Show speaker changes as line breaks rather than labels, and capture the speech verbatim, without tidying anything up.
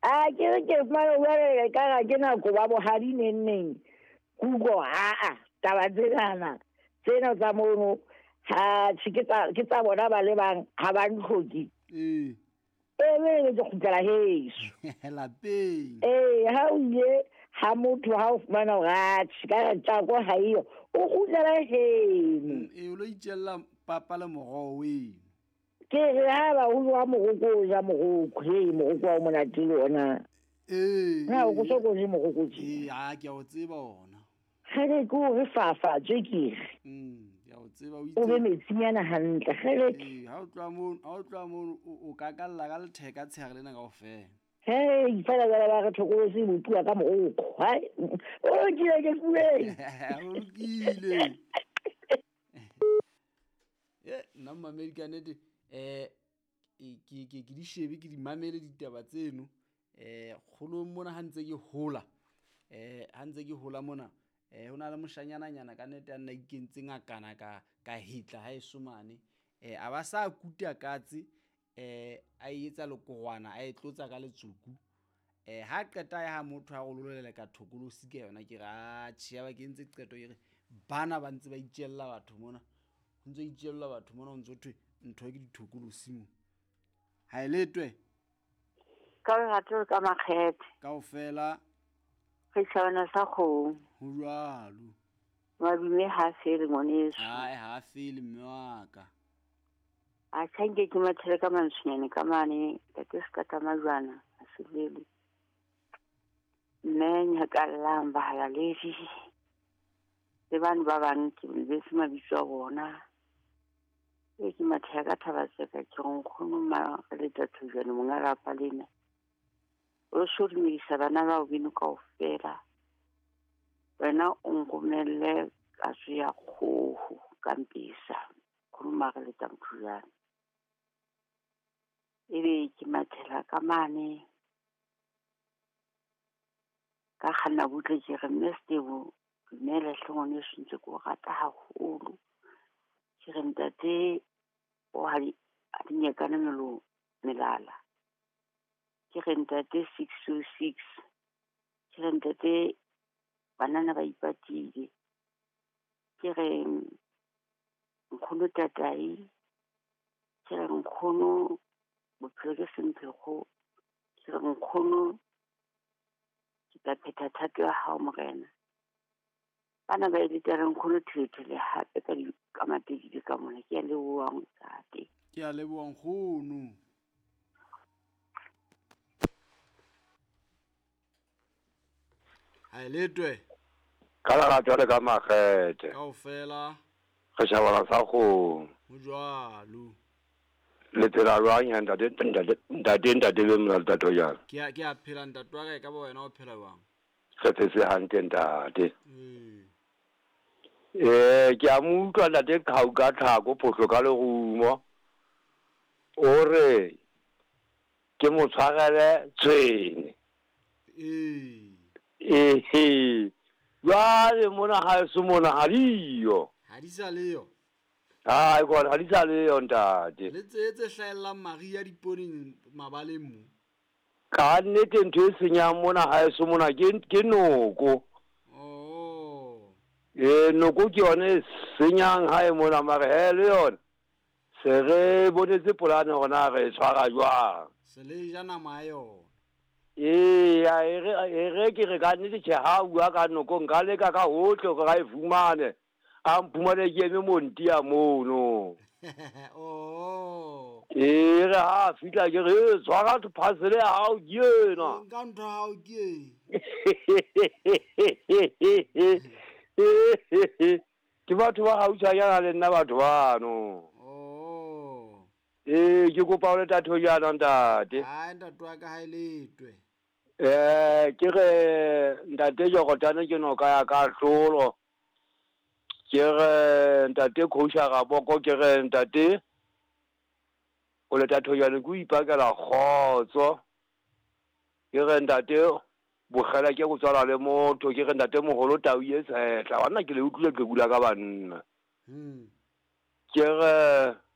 a ke re ke mara wele ka ga ke na go ba bohadi nenneng kugo a a taba tsena tsena tsa mono ha tshiketsa ke tsa bona ba le bang ha ba nkgoki
eh
ebe ke khutela heso
la peng
eh ha o ye ha motho ha o fumana ga tshika tsa go ha iyo o khutela heno
e o lo itjella papa le mogowe
ke re ha ba o wa mogoko ja mogoko he mogoko wa mona tile ona
eh
ha o go soko je mogoko ji
eh a ke o tseba ona
gere go re fafa tse ke
mm ya o tseba o
o
itse
be metsinyana hantle gere
eh ha o tloa mo ha o tloa mo o ka kalla ka letheka tshega lena ka ofela
hey fela ba ba re thokolo se bopua ka mogoko hai o ke ke fuwe
o lokile eh nna American ete eh ke ke ke di shebe ke di mamele ditaba tseno eh kholo mona ha ntse ke hola eh ha ntse ke hola mona eh hona le moshanyana nyana ka nete nna ikentseng a kana ka ka Hitler ha esomane eh a ba sa kuta katse eh a etsa lekogwana a etlotsa ka letsuku eh ha qeta ya motho a go lolela ka thokolosi ke yona ke ga tshia ba ke ntse qeto ire bana ba ntse ba itjella batho mona ho ntse itjella batho mona o ntse thwe ntho ke dithokolosi mo ha eletwe
ka ratho ka makgethe
kaofela
re tsana sa go
ho jwalo
wa bime ha fele moneso
ha ha fele mmaka
a tsange ke mathele ka mantswenyane ka mane ka ke ska ka majwana a sebele mme ka lamba hala lefi le bana ba bang ke be se mabitso a bona e ke mathele ka thabase ka ke nkgono ma le tatujane mo ngara pa lena o shuri mi sa bana ba o bino ka ofela wena o ngomelle ka ya go kampisa go mara le tamtujane ebe ke mathela ka mane ka khana butle ke re mestebo nele hlongone sintse go gata haholo ke re ntate o ha di nyekana melo melala ke re ntate six oh six ke re ntate banana ba ipatile ke re nkgono tatai ke re nkgono bophelo ke semphego ke re nkgono ke tla phetha thato ya hao morena bana ba ile tare nkgono thethele hape ka di ka matedi ka mona ke a leboa ntate
ke a leboa nkgono ha eletwe
kala ga tswale ka makgethe
kaofela
re shabana sa go
ho jwalo
le tsela lwanya ntate ntate ntate le mna tato ya
ke a ke a phela ntatwa ka ka ba wena o phela bang
se se hantle ntate
eh
eh ke a mo utlwa ntate khau ka tlhako photlo ka le gumo ore ke mo tshwarele tswene
eh
eh ya le mona ha se mona ha dio
ha di sa leyo
ai go ha di sa leyo ntate
le tsetse hlaelang magi ya diponing mabaleng mo
ka nnete ntho e senyang mona ha se mona ke ke noko
oh
eh noko ke yone senyang ha e mona mare he le yona se re bonetse polane gona re tshwara jwa
se le jana mayo
eh ya e re ke re ka nnete che ha bua ka noko nka le ka ka hotle go ga e fumane a mpumane ke eme monti ya mono
oh
eh re ha fitla ke re tshwara to phasele ha o yena
nka ntho ha o ke
ke batho ba gautsa yana le nna batho bano
oh
eh ke kopa le tatho yana ntate
ha ntatwa ka ha eletwe
eh ke re ntate jo gotane ke no ka ya ka hlolo ke re ntate khousha ga boko ke re ntate o le tatho yana go ipakela khotso ke re ntate bogela ke go tswala le motho ke re ntate mogolo tau ye setla wana ke le utlwile ke bula ka banna
hmm
ke re